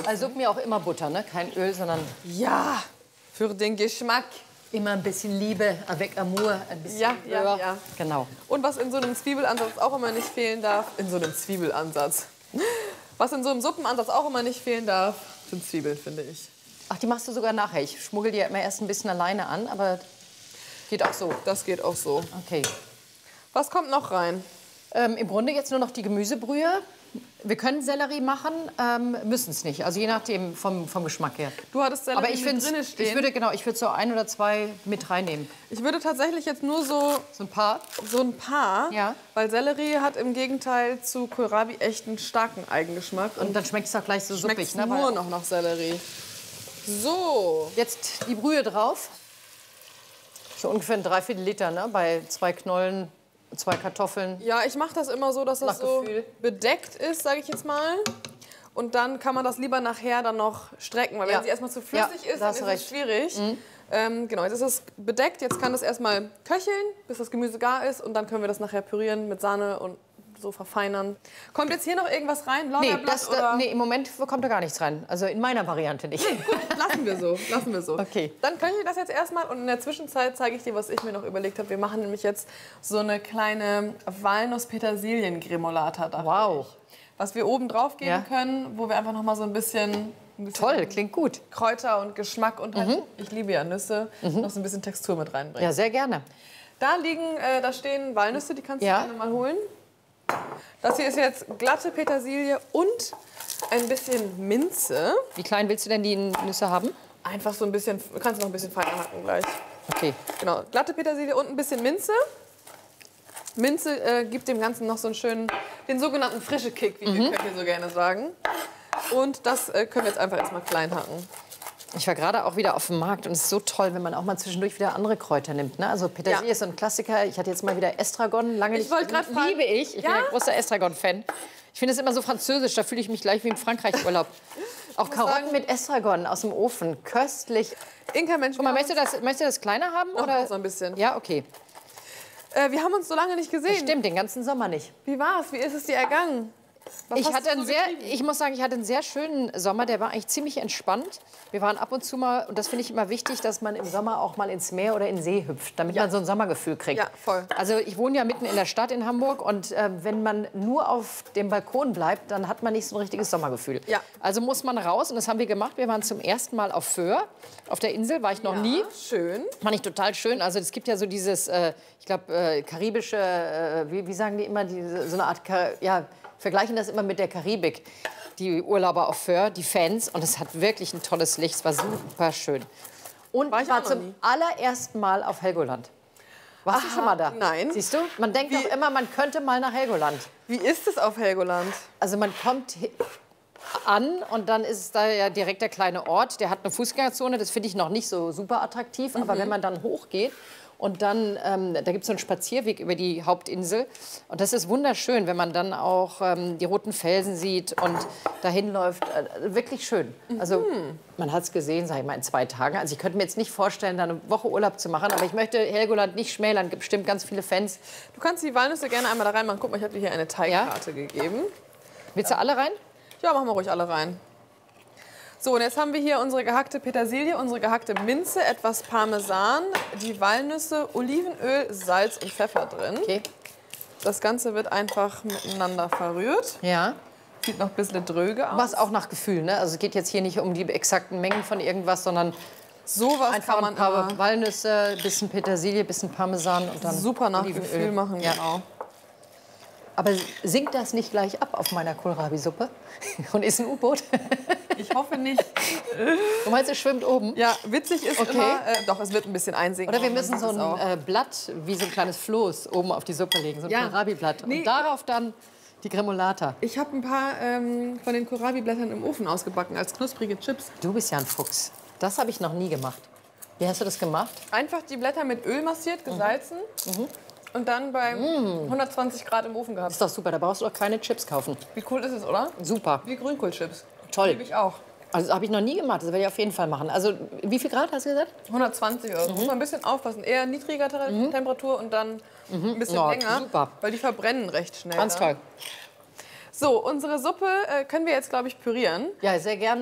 benutzen. Also mir auch immer Butter, ne? Kein Öl, sondern Ja, für den Geschmack. immer ein bisschen Liebe, avec amour, ein bisschen Ja, Öl. ja. Genau. Und was in so einem Zwiebelansatz auch immer nicht fehlen darf, in so einem Zwiebelansatz. Was in so einem Suppenansatz auch immer nicht fehlen darf, sind Zwiebeln, finde ich. Ach, die machst du sogar nachher. Ich schmuggel die ja immer erst ein bisschen alleine an, aber geht auch so. Das geht auch so. Okay. Was kommt noch rein? Im Grunde jetzt nur noch die Gemüsebrühe. Wir können Sellerie machen, müssen es nicht. Also je nachdem vom Geschmack her. Du hattest Sellerie Aber ich mit finde, drinne stehen. ich würde so ein oder zwei mit reinnehmen. Ich würde tatsächlich jetzt nur so So ein paar. ein paar, Ja. weil Sellerie hat im Gegenteil zu Kohlrabi echt einen starken Eigengeschmack. Und dann schmeckt es auch gleich so schmeckt suppig. Ne? nur Weil- noch nach Sellerie. So, Jetzt die Brühe drauf. So ungefähr ein Dreiviertel Liter, ne? Bei 2 Knollen, 2 Kartoffeln. ja, ich mache das immer so, dass das Nach so Gefühl. bedeckt ist, sage ich jetzt mal. Und dann kann man das lieber nachher dann noch strecken, weil Ja. wenn sie erstmal zu flüssig Ja, ist, da dann hast ist du es recht. schwierig. Genau, jetzt ist es bedeckt. Jetzt kann das erstmal köcheln, bis das Gemüse gar ist. Und dann können wir das nachher pürieren mit Sahne und so verfeinern. Kommt jetzt hier noch irgendwas rein? Lorbeerblatt oder? Nee, im Moment kommt da gar nichts rein. Also in meiner Variante nicht. Lassen wir so, lassen wir so. Okay. Dann köchle ich das jetzt erstmal und in der Zwischenzeit zeige ich dir, was ich mir noch überlegt habe. Wir machen nämlich jetzt so eine kleine Walnuss-Petersilien-Gremolata. dachte Wow. ich. Was wir oben drauf geben Ja. können, wo wir einfach noch mal so ein bisschen Toll, klingt gut. Kräuter und Geschmack und halt, ich liebe ja Nüsse, noch so ein bisschen Textur mit reinbringen. Ja, sehr gerne. Da stehen Walnüsse, die kannst du Ja. gerne mal holen. Das hier ist jetzt glatte Petersilie und ein bisschen Minze. Wie klein willst du denn die Nüsse haben? Einfach so ein bisschen, kannst du noch ein bisschen feiner hacken gleich. Okay. Genau, glatte Petersilie und ein bisschen Minze. Minze gibt dem Ganzen noch so einen schönen, den sogenannten frische Kick, wie wir Köche so gerne sagen. Und das können wir jetzt einfach erstmal klein hacken. Ich war gerade auch wieder auf dem Markt und es ist so toll, wenn man auch mal zwischendurch wieder andere Kräuter nimmt. Ne? Also Petersilie Ja. ist so ein Klassiker. Ich hatte jetzt mal wieder Estragon. Lange Ich nicht. wollte gerade fragen. Liebe ich. Ich bin Ja? ein großer Estragon-Fan. Ich finde es immer so französisch. Da fühle ich mich gleich wie im Frankreich-Urlaub. Auch Karotten sagen- mit Estragon aus dem Ofen. Köstlich. Inka, Mensch, Guck mal, wir möchtest du das kleiner haben? noch Oder? so ein bisschen. Ja, okay. Wir haben uns so lange nicht gesehen. Stimmt, den ganzen Sommer nicht. Wie war's? Wie ist es dir ergangen? Was Ich hast hatte du einen so sehr, getrieben? ich muss sagen, ich hatte einen sehr schönen Sommer. Der war eigentlich ziemlich entspannt. Wir waren ab und zu mal, und das finde ich immer wichtig, dass man im Sommer auch mal ins Meer oder in den See hüpft, damit man so ein Sommergefühl kriegt. Ja, voll. Also ich wohne ja mitten in der Stadt in Hamburg und wenn man nur auf dem Balkon bleibt, dann hat man nicht so ein richtiges Sommergefühl. Ja. Also muss man raus und das haben wir gemacht. Wir waren zum ersten Mal auf Föhr. Auf der Insel war ich noch nie. Schön. Fand ich total schön. Also es gibt ja so dieses, ich glaube, karibische, wie sagen die immer, so eine Art, ja, vergleichen das immer mit der Karibik. Die Urlauber auf Föhr, die Fans. Und es hat wirklich ein tolles Licht. Es war super schön. Und War ich ich auch war noch zum nie. allerersten Mal auf Helgoland. Warst du schon mal da? nein. Siehst du? Man denkt Wie- doch immer, man könnte mal nach Helgoland. Wie ist es auf Helgoland? Also man kommt an und dann ist da ja direkt der kleine Ort. Der hat eine Fußgängerzone, das finde ich noch nicht so super attraktiv. Aber wenn man dann hochgeht und dann, da gibt es so einen Spazierweg über die Hauptinsel. Und das ist wunderschön, wenn man dann auch die roten Felsen sieht und dahin läuft. Wirklich schön. Also man hat es gesehen, sage ich mal, in 2 Tagen. Also ich könnte mir jetzt nicht vorstellen, da eine Woche Urlaub zu machen. Aber ich möchte Helgoland nicht schmälern. Es gibt bestimmt ganz viele Fans. Du kannst die Walnüsse gerne einmal da reinmachen. Guck mal, ich habe dir hier eine Teigkarte gegeben. Willst du alle rein? Ja, machen wir ruhig alle rein. So, und jetzt haben wir hier unsere gehackte Petersilie, unsere gehackte Minze, etwas Parmesan, die Walnüsse, Olivenöl, Salz und Pfeffer drin. Okay. Das Ganze wird einfach miteinander verrührt. Ja. Sieht noch ein bisschen dröge aus. Was auch nach Gefühl, ne? Also es geht jetzt hier nicht um die exakten Mengen von irgendwas, sondern Sowas einfach kann ein man paar immer Walnüsse, bisschen Petersilie, bisschen Parmesan und dann super nach Olivenöl. Gefühl machen. Ja. Genau. Aber sinkt das nicht gleich ab auf meiner Kohlrabi-Suppe und ist ein U-Boot? Ich hoffe nicht. Du meinst, es schwimmt oben? Ja, witzig ist Okay. immer, doch, es wird ein bisschen einsinken. Oder wir Man müssen sieht so es auch. ein Blatt, wie so ein kleines Floß, oben auf die Suppe legen, so ein Ja. Kohlrabi-Blatt. Nee. Und darauf dann die Gremolata. Ich habe ein paar von den Kohlrabi-Blättern im Ofen ausgebacken als knusprige Chips. Du bist ja ein Fuchs. Das habe ich noch nie gemacht. Wie hast du das gemacht? Einfach die Blätter mit Öl massiert, gesalzen und dann bei 120 Grad im Ofen gehabt. Ist doch super, da brauchst du auch keine Chips kaufen. Wie cool ist es, oder? Super. Wie Grünkohlchips. Toll. Liebe ich auch. Also das habe ich noch nie gemacht, das werde ich auf jeden Fall machen. Also wie viel Grad hast du gesagt? 120 oder so. Muss man ein bisschen aufpassen. Eher niedriger Temperatur und dann ein bisschen Ja, länger. super. Weil die verbrennen recht schnell. Ganz ne? toll. So, unsere Suppe können wir jetzt, glaube ich, pürieren. Ja, sehr gerne.